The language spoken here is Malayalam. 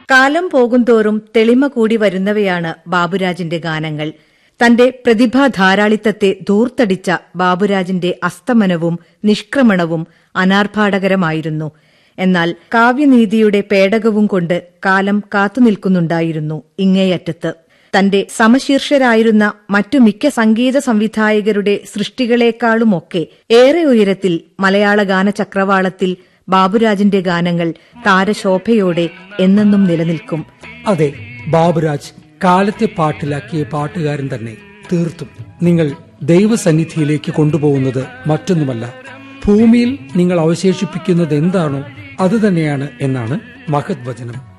കാലം പോകുന്തോറും തെളിമ കൂടി വരുന്നവയാണ് ബാബുരാജിന്റെ ഗാനങ്ങൾ. തന്റെ പ്രതിഭാധാരാളിത്തത്തെ ധൂർത്തടിച്ച ബാബുരാജിന്റെ അസ്തമനവും നിഷ്ക്രമണവും അനാർഭാടകരമായിരുന്നു. എന്നാൽ കാവ്യനീതിയുടെ പേടകവും കൊണ്ട് കാലം കാത്തുനിൽക്കുന്നുണ്ടായിരുന്നു ഇങ്ങേയറ്റത്ത്. തന്റെ സമശീർഷരായിരുന്ന മറ്റു മിക്ക സംഗീത സംവിധായകരുടെ സൃഷ്ടികളെക്കാളുമൊക്കെ ഏറെ ഉയരത്തിൽ മലയാള ഗാനചക്രവാളത്തിൽ ബാബുരാജിന്റെ ഗാനങ്ങൾ താരശോഭയോടെ എന്നെന്നും നിലനിൽക്കും. അതെ, ബാബുരാജ് കാലത്തെ പാട്ടിലാക്കിയ പാട്ടുകാരൻ തന്നെ. തീർത്തും നിങ്ങൾ ദൈവസന്നിധിയിലേക്ക് കൊണ്ടുപോകുന്നത് മറ്റൊന്നുമല്ല, ഭൂമിയിൽ നിങ്ങൾ അവശേഷിപ്പിക്കുന്നത് എന്താണോ അതുതന്നെയാണ് എന്നാണ് മഹത് വചനം.